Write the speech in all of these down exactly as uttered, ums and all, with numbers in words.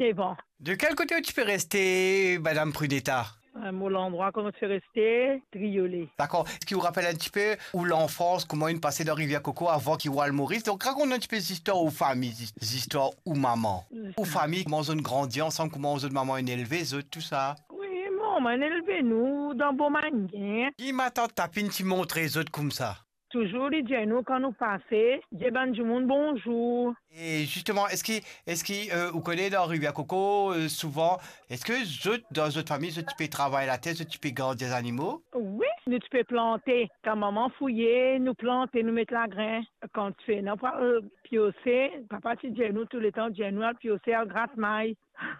des vents. De quel côté tu peux rester, Madame Prunetta? Un mot l'endroit comment tu resté, Triolet. D'accord. Est-ce qui vous rappelle un petit peu où l'enfance, comment une passait dans Rivière Coco avant qu'il voit le Maurice? Donc raconte un petit peu des histoires aux familles, des histoires aux mamans. Aux familles, comment ils ont grandi ensemble, comment ils ont maman une élevée, tout ça. Oui, mon, on a élevé nous dans Beaumanier. Qui m'attend de taper une petite montre les autres comme ça? Toujours, les nous quand nous passons, j'ai ben du monde bonjour. Et justement, est-ce qu'il, est-ce qu'il, euh, vous connaissez dans Rivière Coco, euh, souvent, est-ce que je, dans votre famille, tu peux travailler la terre, tu peux garder des animaux? Oui, nous tu peux planter. Quand maman fouillait, nous planter, nous mettre la grain. Quand tu fais, non, pas euh, piocer, papa tu dis nous tout le temps, dis nous à piocer, à gratte-maille.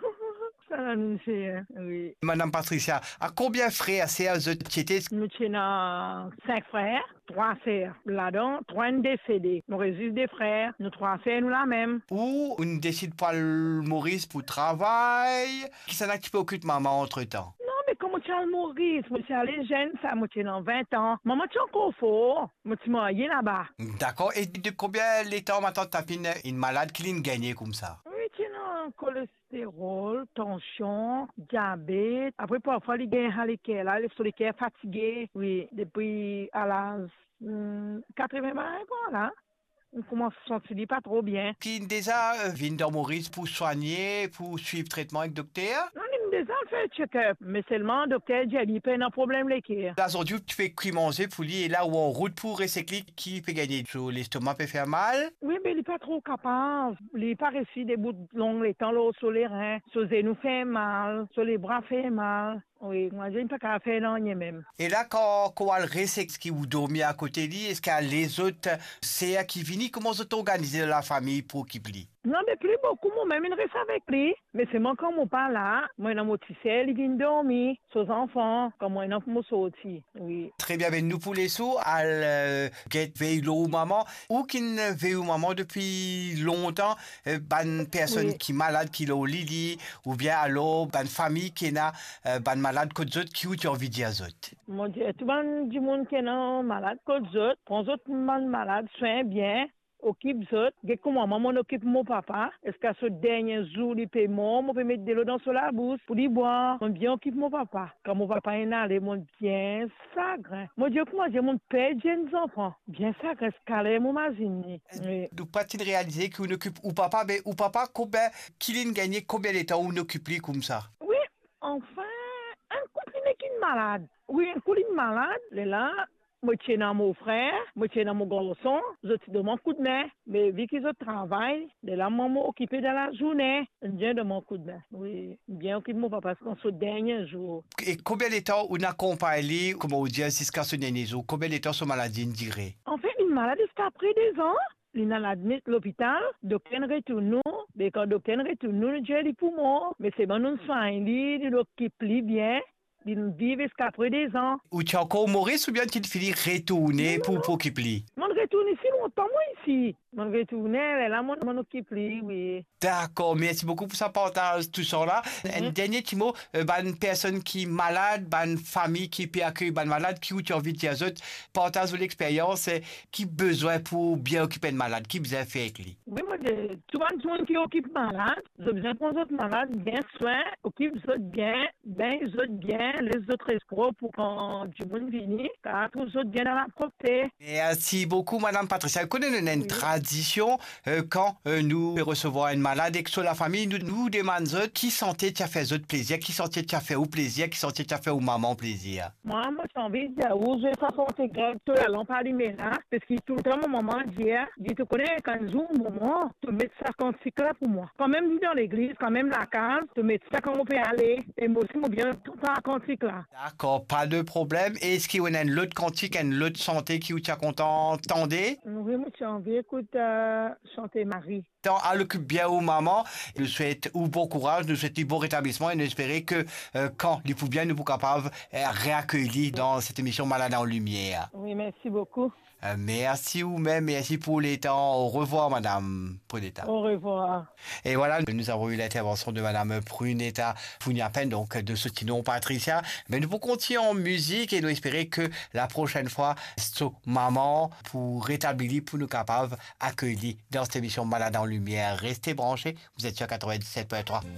Ça nous fait, oui. Madame Patricia, à combien de frères, sœurs, vous étiez? Nous sommes cinq frères, trois sœurs. Là-dedans, trois sont décédés. Nous résiste des frères, nous trois sœurs, nous la même. Ou on ne décide pas le Maurice pour travail? Qui s'en a qui peut occuper maman entre-temps? Non, mais comment tu as le Maurice? Moi, tu les jeunes, ça, moi, tu dans vingt ans. Maman, tu es encore fort. Moi, tu m'as là-bas. D'accord. Et de combien de temps maintenant tu as une, une malade qui l'a gagné comme ça? Oui, tu as cholestérol, tension, diabète. Après, parfois, il gagne à l'équerre, là, il est sur l'équerre fatigué. Oui, depuis à l'âge hum, quatre-vingts ans, voilà. On commence à se sentir pas trop bien. Qui déjà euh, vient dans Maurice pour soigner, pour suivre traitement avec docteur? Non, il me déjà fait check-up, mais seulement docteur dit il peut un problème l'équerre. Là, aujourd'hui, tu fais cuire manger pour lui et là où en route pour recycler, qui peut gagner? L'estomac peut faire mal? Oui, mais il n'est pas trop capable. Il n'est pas réussi des bouts longs les temps, là, sur les reins. Sur les nous fait mal, sur les bras fait mal. Oui, moi, je n'ai pas qu'à faire non, même. Et là, quand, quand elle reste, qui vous dormez à côté de lui, est-ce qu'il y a les autres, c'est qui viennent, comment vous organisez la famille pour qu'il plie? Non, mais plus beaucoup, moi-même, il reste avec lui. Mais c'est moi, quand mon pas là, moi, dans mon petit ciel, il vient dormir, ses enfants, comme moi, dans mon sorti. Oui. Très bien, ben nous pour les sous, à euh, get veille ou maman, ou qui ne veille ou maman depuis longtemps, euh, ban personne Oui. qui est malade, qui est au lit, ou bien alors, ban famille qui est là, euh, ban malade que d'autres, qui ou tu as envie de dire autres. Mon Dieu, tout le monde du monde qui est non malade, que d'autres, prends autres malades, soigne bien. Occupe zot, que comment maman occupe mon papa, est-ce qu'à ce dernier jour, il paye mon, on peut mettre de l'eau dans sur la bouche pour lui boire, on bien occupe mon papa. Quand mon papa est allé, mon bien sacré. Mon Dieu, comment j'ai mon père, jeunes enfants, bien sacré, scalé, mon imagine. Oui. Donc, pas-il réaliser qu'on occupe ou papa, ben, ou papa, combien, qu'il a gagné combien de temps on occupe lui comme ça? Oui, enfin, un couple n'est qu'une malade. Oui, un couple est malade, il est là. Moi, je suis dans mon frère, moi, je suis dans mon garçon, je suis de mon coup de main. Mais vu qu'ils travaillent, de la maman occupée de la journée, je viens de mon coup de main. Oui, bien occupé mon papa, parce qu'on se dernier jour. Et combien de temps on accompagne, comment on dit, jusqu'à ce dernier jour? Combien de temps son maladie dirait? En fait, une maladie, c'est après des ans. Il a admis à l'hôpital, docteur retourne nous, mais quand docteur retourne nous, nous avons les poumons, mais c'est bon, nous soignons, il occupe bien. Ils vivent jusqu'après des ans. Ou tu as encore Maurice ou bien tu te finis retourner pour pour qu'il plie? Mon retourne ici longtemps, moi ici. Mon retourne, là, mon, mon occupe, oui. D'accord, merci beaucoup pour ça partage tout ça là. Mm-hmm. Un dernier petit mot, euh, bah, une personne qui est malade, bah, une famille qui peut accueillir bah, une malade, qui ou tu as envie de dire aux autres, partage l'expérience, euh, qui besoin pour bien occuper une malade, qui besoin faire avec lui. Oui, moi, je, tout le monde qui occupe malade, j'ai besoin qu'on autres malades bien soin, occupe les autres bien, ben les autres bien, les autres escrocs pour quand du monde vienne, car tous les autres bien dans la propreté. Merci beaucoup, Madame Patricia. Vous connaissez une Oui. tradition euh, quand euh, nous recevons une malade et que sur la famille, nous nous demandons qui sentait tu as fait autres plaisir, qui sentait tu as fait au plaisir, qui sentait tu as fait au maman plaisir. Moi, moi, j'ai envie de dire, où je vais faire grave tout la lampe allumée là, parce que tout le temps, mon maman dit, dit, tu connais, quand je joue, maman, tu mets ça comme là pour moi. Quand même, dans l'église, quand même, la case, tu mets ça quand on peut aller, et moi aussi, moi, bien, tout ça cantique là. D'accord, pas de problème. Est-ce qu'il y a une autre cantique, une autre santé qui vous tient content, tendez? Oui, moi, j'ai envie, écoute, euh, chanter Marie. Tant à l'occupe bien aux mamans, nous souhaite ou bon courage, nous souhaite bon rétablissement et nous espérons que euh, quand les bien nous sommes capables de euh, réaccueillir dans cette émission Malade en Lumière. Oui, merci beaucoup. Euh, merci vous-même, merci pour les temps. Au revoir, Madame Prunetta. Au revoir. Et voilà, nous avons eu l'intervention de Madame Prunetta Founiapen, donc de ce petit nom Patricia. Mais nous pouvons continuer en musique et nous espérer que la prochaine fois, ce maman pour rétablir, pour nous capables d'accueillir dans cette émission Malade en Lumière. Restez branchés, vous êtes sur quatre-vingt-dix-sept point trois.